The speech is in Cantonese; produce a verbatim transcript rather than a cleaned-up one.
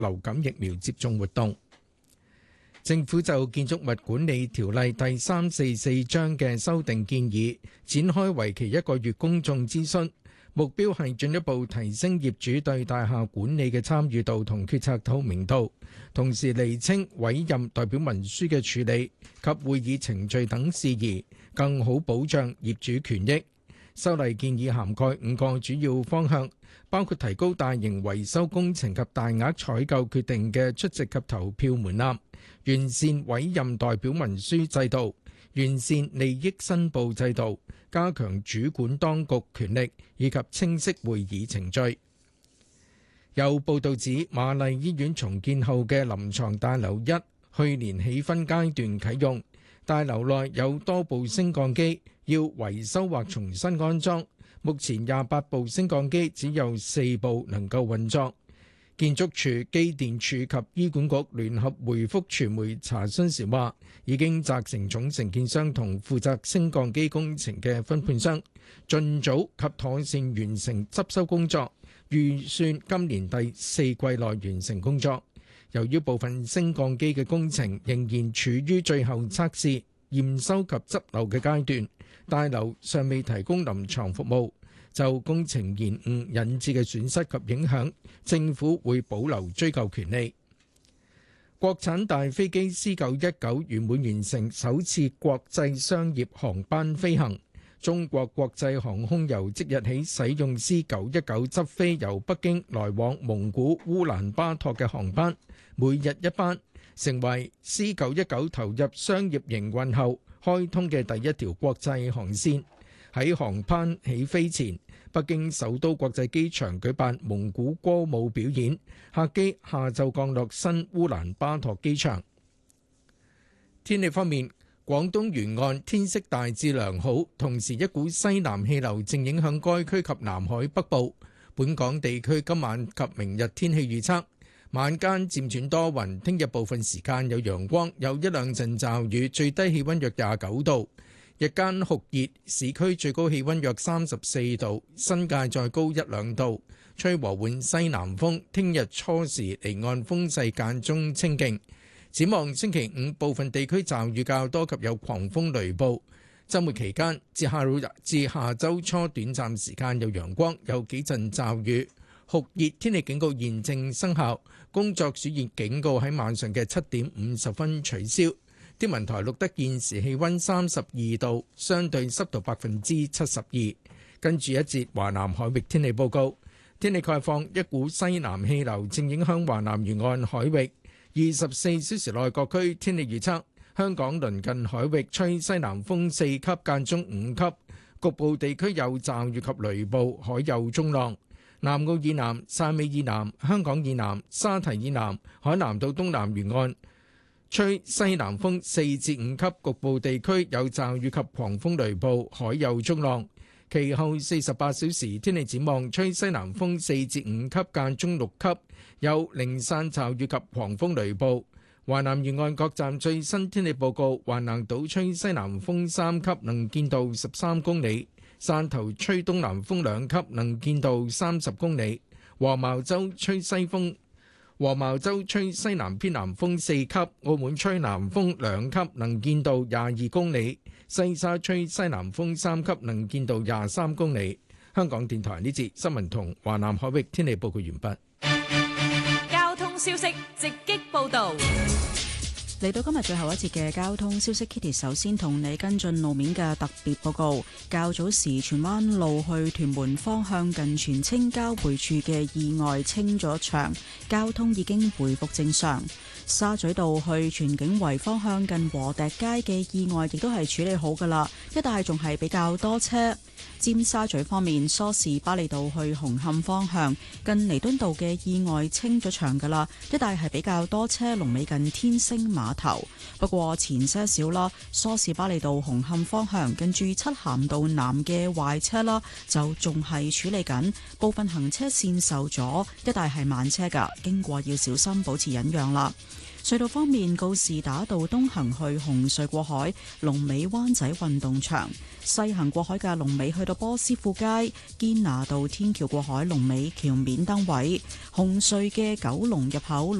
流感疫苗接種活動。政府就建築物管理條例第三四四章嘅修訂建議展開為期一個月公眾諮詢，目標係進一步提升業主對大廈管理嘅參與度同決策透明度，同時釐清委任代表文書嘅處理及會議程序等事宜，更好保障業主權益。修例建議涵蓋五個主要方向，包括提高大型維修工程及大額採購決定嘅出席及投票門檻，完善委任代表文書制度，完善利益申報制度，加強主管當局權力，以及清晰會議程序。有報道指，瑪麗醫院重建後嘅臨床大樓一去年起分階段啟用，大樓內有多部升降機要維修或重新安裝，目前廿八部升降機只有四部能夠運作。建築署、機電署及醫管局聯合回覆傳媒查詢時話，已經責成總承建商同負責升降機工程嘅分判商，盡早及妥善完成執修工作，預算今年第四季內完成工作。由於部分升降機嘅工程仍然處於最後測試、驗收及執漏嘅階段，大樓尚未提供臨床服務。就工程延誤引致嘅損失及影響，政府會保留追究權利。國產大飛機 C 九一九圓滿完成首次國際商業航班飛行。中國國際航空由即日起使用 C 九一九執飛由北京來往蒙古烏蘭巴托嘅航班，每日一班，成為 C 九一九投入商業營運後開通嘅第一條國際航線。喺航班起飛前，北京首都國際機場舉辦蒙古歌舞表演，客機下晝降落新烏蘭巴托機場。天氣方面，廣東沿岸天色大致良好，同時一股西南氣流正影響該區及南海北部。本港地區今晚及明日天氣預測，晚間漸轉多雲，聽日部分時間有陽光，有一兩陣驟雨，最低氣溫約廿九度。日間酷熱，市區最高氣溫約三十四度，新界再高一兩度，吹和緩西南風。聽日初時離岸風勢間中清勁。展望星期五，部分地區驟雨較多及有狂風雷暴。週末期間至下至下週初短暫時間有陽光，有幾陣驟雨。酷熱天氣警告現正生效，工作暑熱警告喺晚上嘅七點五十分取消。天文台錄得現時氣溫三十二度，相對濕度百分之七十二。跟住一節華南海域天氣報告，天氣概況，一股西南氣流正影響華南沿岸海域。二十四小時內各區天氣預測，香港鄰近海域吹西南風四級間中五級，局部地區有驟雨及雷暴，海有中浪。南澳以南、汕尾以南、香港以南、沙堤以南、海南島東南沿岸吹西南風四至五級，局部地區有驟雨及狂風雷暴，海有中浪。其後四十八小時天氣展望，吹西南風四至五級間中六級，有零散驟雨及狂風雷暴。華南沿岸各站最新天氣報告：橫瀾島吹西南風三級，能見度十三公里；汕頭吹東南風兩級，能見度三十公里；黃茅洲吹西風。黃茅洲吹西南偏南風四級，澳門吹南風兩級，能見度廿二公里；西沙吹西南風三級，能見度廿三公里。香港電台呢節新聞同華南海域天氣報告完畢。 交通消息直擊報道。 嚟到今日最後一節嘅交通消息 ，Kitty 首先同你跟進路面嘅特別報告。較早時荃灣路去屯門方向近荃青交匯處嘅意外清咗場，交通已經回復正常。沙咀道去荃景圍方向近禾輋街嘅意外亦都係處理好㗎喇，一帶仲係比較多車。尖沙咀方面，梳士巴利道去紅磡方向近彌敦道嘅意外清咗場㗎喇，一帶係比較多車，龍尾近天星碼頭。不過前些少啦，梳士巴利道紅磡方向近住漆咸道南嘅壞車啦，就仲係處理緊，部分行車線受阻，一帶係慢車㗎，經過要小心保持忍讓啦。 隧道方面，告士打道東行去紅隧過海，龍尾灣仔運動場；西行過海嘅龍尾去到波斯富街，堅拿道天橋過海龍尾橋面燈位，紅隧嘅九龍入口